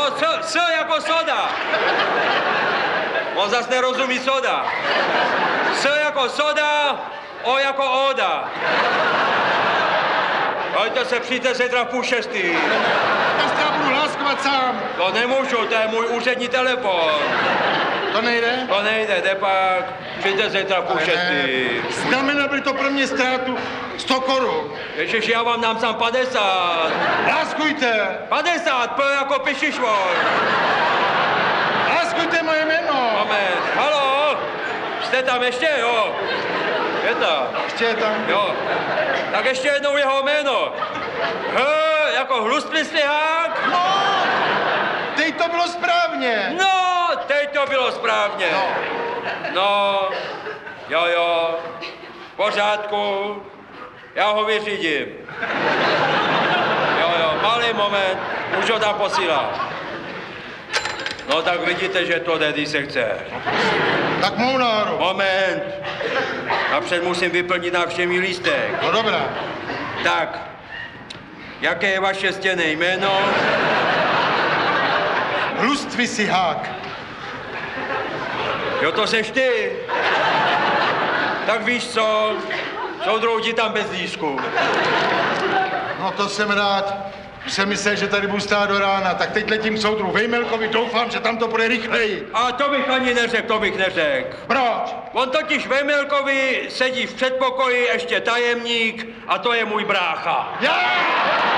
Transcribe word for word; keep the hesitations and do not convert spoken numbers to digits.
S, S jako soda. On zas nerozumí soda. S jako soda, O jako Oda. Pojďte se, přijďte zítra v půl šestý. Já se já budu hláskovat sám. To nemůžu, to je můj úřední telefon. To nejde? To nejde, jde pak. Přijďte zítra v půl šestý. Znamená by to pro mě ztrátu sto korun. Ježiš, já vám dám sám padesát. Hláskujte. padesát, P jako Pišišvor. Hláskujte moje jméno. Moment, halo? Jste tam ještě, jo? Je tam. Ještě je tam. Jo. Tak ještě jednou jeho jméno. H jako hlustný stěhák. No, teď to bylo správně. No, teď to bylo správně. No. No, jo, jo, v pořádku, já ho vyřídím. Jo, jo, malý moment, už ho tam posílám. No tak vidíte, že to jde, když se chce. Tak mou náru. Moment, napřed musím vyplnit návštěvní lístek. No dobrá. Tak, jaké je vaše stěnné jméno? Hluství si hák. Jo, to seš ty. Tak víš co, soudruhu ti tam bez lístku. No to jsem rád. Už jsem myslel, že tady budu stát do rána. Tak teď letím k soudru Vejmelkovi, doufám, že tam to bude rychleji. A to bych ani neřekl, to bych neřekl. Proč? On totiž ve Milkovi sedí v předpokoji ještě tajemník a to je můj brácha. Já!